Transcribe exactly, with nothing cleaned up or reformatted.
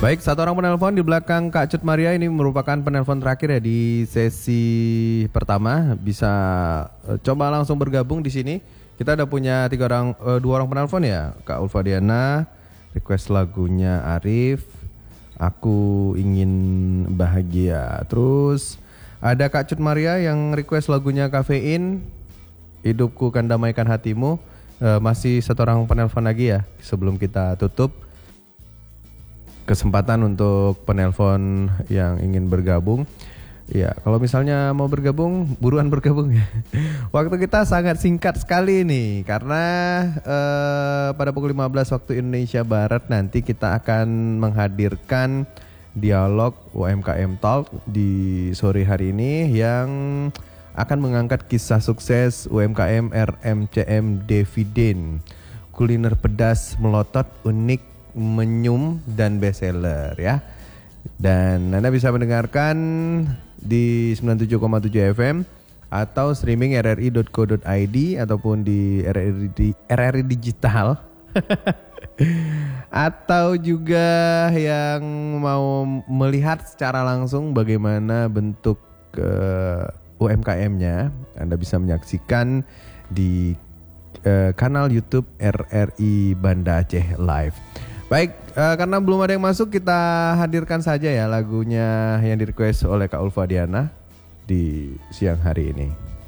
Baik, satu orang penelpon di belakang Kak Cut Maria. Ini merupakan penelpon terakhir ya di sesi pertama. Bisa uh, coba langsung bergabung di sini. Kita udah punya tiga orang, uh, dua orang penelpon ya. Kak Ulfa Diana, request lagunya Arif, Aku Ingin Bahagia. Terus ada Kak Cut Maria yang request lagunya Kafein, Hidupku Kan Damaikan Hatimu. Uh, masih satu orang penelpon lagi ya sebelum kita tutup. Kesempatan untuk penelpon yang ingin bergabung. Ya, kalau misalnya mau bergabung, buruan bergabung ya. Waktu kita sangat singkat sekali nih, karena eh, pada pukul lima belas waktu Indonesia Barat nanti kita akan menghadirkan dialog U M K M Talk di sore hari ini yang akan mengangkat kisah sukses U M K M R M C M Dividen, kuliner pedas melotot unik, menyum dan bestseller ya. Dan Anda bisa mendengarkan di sembilan puluh tujuh koma tujuh F M atau streaming r r i dot co dot i d ataupun di R R I, di R R I Digital. Atau juga yang mau melihat secara langsung bagaimana bentuk uh, U M K M-nya, Anda bisa menyaksikan di uh, kanal YouTube R R I Banda Aceh Live. Baik, uh, karena belum ada yang masuk, kita hadirkan saja ya lagunya yang di request oleh Kak Ulfa Diana di siang hari ini.